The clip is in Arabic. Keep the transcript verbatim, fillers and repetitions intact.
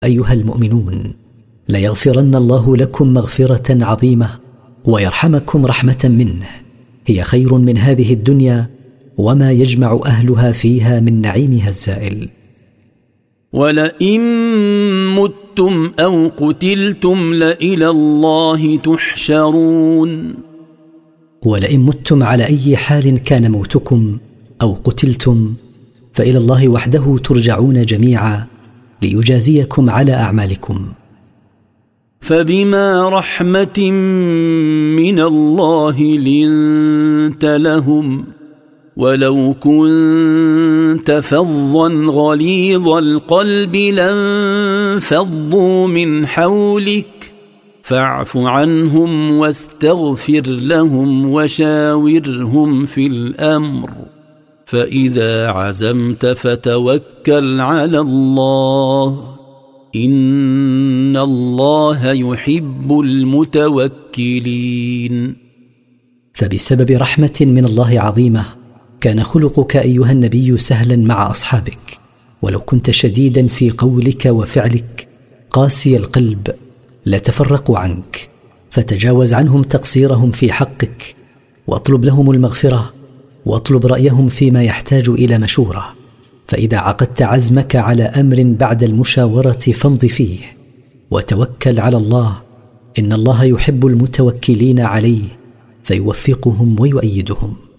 أيها المؤمنون، ليغفرن الله لكم مغفرة عظيمة ويرحمكم رحمة منه، هي خير من هذه الدنيا وما يجمع أهلها فيها من نعيمها الزائل. ولئن متم أو قتلتم لإلى الله تحشرون. ولئن متم على أي حال كان موتكم أو قتلتم فإلى الله وحده ترجعون جميعا ليجازيكم على أعمالكم. فبما رحمة من الله لنت لهم ولو كنت فظا غليظ القلب لانفضوا من حولك فاعف عنهم واستغفر لهم وشاورهم في الأمر فإذا عزمت فتوكل على الله إن الله يحب المتوكلين. فبسبب رحمة من الله عظيمة كان خلقك أيها النبي سهلا مع أصحابك، ولو كنت شديدا في قولك وفعلك قاسي القلب لتفرقوا عنك، فتجاوز عنهم تقصيرهم في حقك واطلب لهم المغفرة واطلب رأيهم فيما يحتاج إلى مشورة. فإذا عقدت عزمك على أمر بعد المشاورة فامض فيه وتوكل على الله، إن الله يحب المتوكلين عليه فيوفقهم ويؤيدهم.